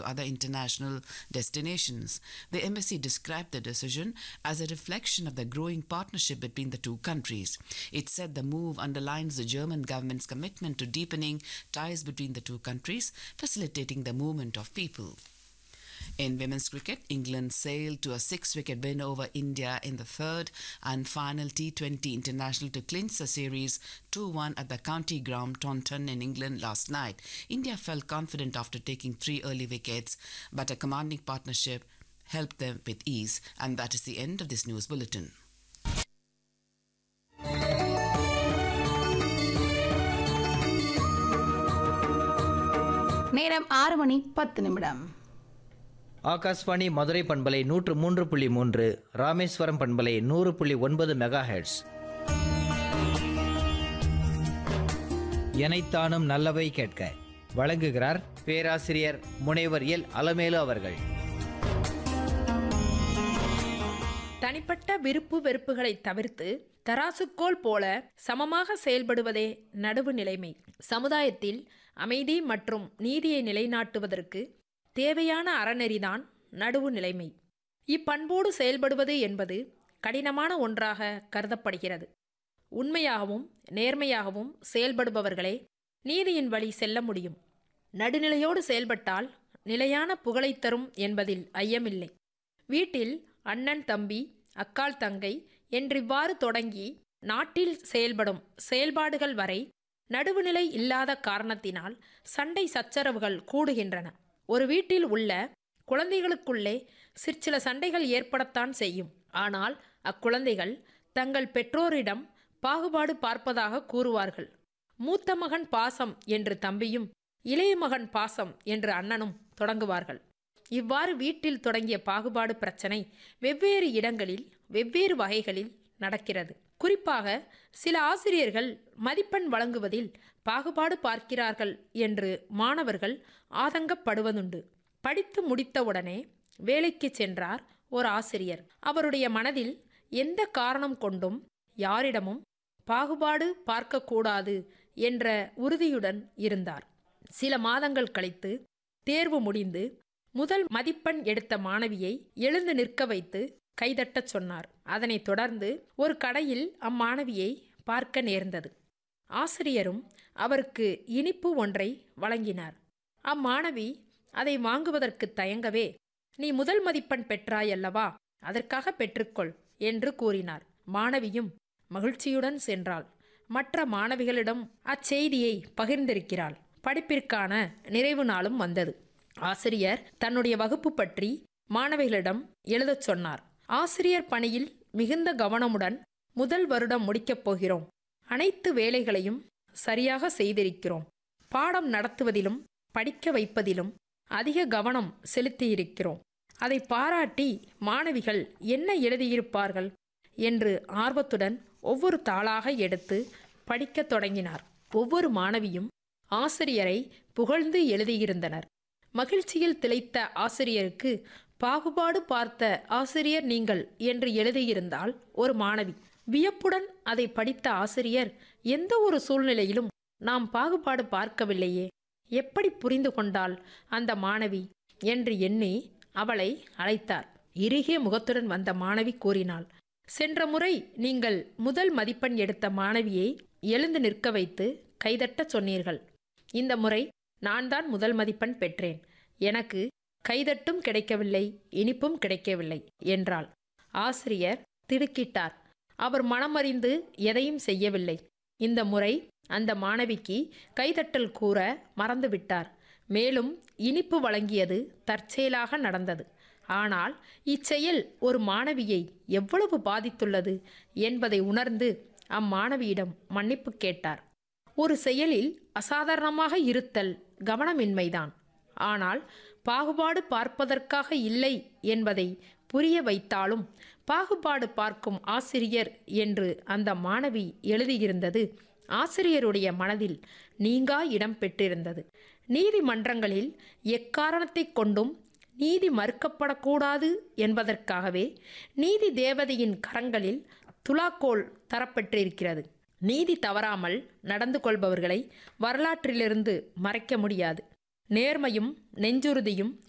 other international destinations. The embassy described the decision as a reflection of the growing partnership between the two countries. It said the move underlines the German government's commitment to deepening ties between the two countries, facilitating the movement of people. In women's cricket, England sailed to a 6-wicket win over India in the third and final T20 international to clinch the series 2-1 at the county ground Taunton in England last night. India felt confident after taking 3 early wickets, but a commanding partnership helped them with ease. And that is the end of this news bulletin. நேரம் 6:10 ஆகாஷ்வாணி மதுரை பண்பலை 103.3, ராமேஸ்வரம் பண்பலை 100.9 megahertz. எனைத்தானும் நல்லவை கேட்க வழங்குகிறார் பேராசிரியர் முனைவர் L Alamelu அவர்கள். தனிப்பட்ட விருப்பு வெறுப்புகளை தவிர்த்து தராசுக்கோல் போல சமமாக செயல்படுவதே நடுவு நிலைமை. சமுதாயத்தில் அமைதி மற்றும் நீதியை நிலைநாட்டுவதற்கு தேவையான அறநெறிதான் நடுவு நிலைமை. இப்பண்போடு செயல்படுவது என்பது கடினமான ஒன்றாக கருதப்படுகிறது. உண்மையாகவும் நேர்மையாகவும் செயல்படுபவர்களே நீதியின் வழி செல்ல முடியும். நடுநிலையோடு செயல்பட்டால் நிலையான புகழை தரும் என்பதில் ஐயமில்லை. வீட்டில் அண்ணன் தம்பி, அக்காள் தங்கை என்றிவ்வாறு தொடங்கி நாட்டில் செயல்படும் செயல்பாடுகள் வரை நடுவுநிலை இல்லாத காரணத்தினால் சண்டை சச்சரவுகள் கூடுகின்றன. ஒரு வீட்டில் உள்ள குழந்தைகளுக்குள்ளே சிற்சில சண்டைகள் ஏற்படத்தான் செய்யும். ஆனால் அக்குழந்தைகள் தங்கள் பெற்றோரிடம் பாகுபாடு பார்ப்பதாக கூறுவார்கள். மூத்த மகன் பாசம் என்று தம்பியும், இளைய மகன் பாசம் என்று அண்ணனும் தொடங்குவார்கள். இவ்வாறு வீட்டில் தொடங்கிய பாகுபாடு பிரச்சனை வெவ்வேறு இடங்களில் வெவ்வேறு வகைகளில் நடக்கிறது. குறிப்பாக சில ஆசிரியர்கள் மதிப்பெண் வழங்குவதில் பாகுபாடு பார்க்கிறார்கள் என்று மாணவர்கள் ஆதங்கப்படுவதுண்டு. படித்து முடித்தவுடனே வேலைக்கு சென்றார் ஒரு ஆசிரியர். அவருடைய மனதில் எந்த காரணம் கொண்டும் யாரிடமும் பாகுபாடு பார்க்கக்கூடாது என்ற உறுதியுடன் இருந்தார். சில மாதங்கள் கழித்து தேர்வு முடிந்து முதல் மதிப்பெண் எடுத்த மாணவியை எழுந்து நிற்க வைத்து கைதட்டச் சொன்னார். அதனைத் தொடர்ந்து ஒரு கடையில் அம்மாணவியை பார்க்க நேர்ந்தது. ஆசிரியரும் அவருக்கு இனிப்பு ஒன்றை வழங்கினார். அம்மாணவி அதை வாங்குவதற்கு தயங்கவே, நீ முதல் மதிப்பெண் பெற்றாயல்லவா, அதற்காக பெற்றுக்கொள் என்று கூறினார். மாணவியும் மகிழ்ச்சியுடன் சென்றாள். மற்ற மாணவிகளிடம் அச்செய்தியை பகிர்ந்திருக்கிறாள். படிப்பிற்கான நிறைவு நாளும் வந்தது. ஆசிரியர் தன்னுடைய வகுப்பு பற்றி மாணவிகளிடம் எழுதச் சொன்னார். ஆசிரியர் பணியில் மிகுந்த கவனமுடன் முதல் வருடம் முடிக்கப் போகிறோம். அனைத்து வேலைகளையும் சரியாக செய்திருக்கிறோம். பாடம் நடத்துவதிலும் படிக்க வைப்பதிலும் அதிக கவனம் செலுத்தியிருக்கிறோம். அதை பாராட்டி மாணவிகள் என்ன எழுதியிருப்பார்கள் என்று ஆர்வத்துடன் ஒவ்வொரு தாளாக எடுத்து படிக்கத் தொடங்கினார். ஒவ்வொரு மாணவியும் ஆசிரியரை புகழ்ந்து எழுதியிருந்தனர். மகிழ்ச்சியில் திளைத்த ஆசிரியருக்கு, பாகுபாடு பார்த்த ஆசிரியர் நீங்கள் என்று எழுதியிருந்தால் ஒரு மாணவி. வியப்புடன் அதை படித்த ஆசிரியர், எந்த ஒரு சூழ்நிலையிலும் நாம் பாகுபாடு பார்க்கவில்லையே, எப்படி புரிந்து கொண்டாள் அந்த மாணவி என்று எண்ணி அவளை அழைத்தார். இறுகிய முகத்துடன் வந்த மாணவி கூறினாள், சென்ற முறை நீங்கள் முதல் மதிப்பெண் எடுத்த மாணவியை எழுந்து நிற்க வைத்து கைதட்டச் சொன்னீர்கள். இந்த முறை நான் தான் முதல் மதிப்பெண் பெற்றேன். எனக்கு கைதட்டும் கிடைக்கவில்லை, இனிப்பும் கிடைக்கவில்லை என்றாள். ஆசிரியர் திடுக்கிட்டார். அவர் மனமறிந்து எதையும் செய்யவில்லை. இந்த முறை அந்த மாணவிக்கு கைதட்டல் கூற மறந்துவிட்டார். மேலும் இனிப்பு வழங்கியது தற்செயலாக நடந்தது. ஆனால் இச்செயல் ஒரு மாணவியை எவ்வளவு பாதித்துள்ளது என்பதை உணர்ந்து அம்மாணவியிடம் மன்னிப்பு கேட்டார். ஒரு செயலில் அசாதாரணமாக இருத்தல் கவனமின்மைதான். ஆனால் பாகுபாடு பார்ப்பதற்காக இல்லை என்பதை புரிய வைத்தாலும் பாகுபாடு பார்க்கும் ஆசிரியர் என்று அந்த மாணவி எழுதியிருந்தது ஆசிரியருடைய மனதில் நீங்கா இடம் பெற்றிருந்தது. நீதிமன்றங்களில் எக்காரணத்தை கொண்டும் நீதி மறுக்கப்படக்கூடாது என்பதற்காகவே நீதி தேவதையின் கரங்களில் துலாக்கோல் தரப்பட்டிருக்கிறது. நீதி தவறாமல் நடந்து கொள்பவர்களை வரலாற்றிலிருந்து மறைக்க முடியாது. நேர்மையும் நெஞ்சுறுதியும்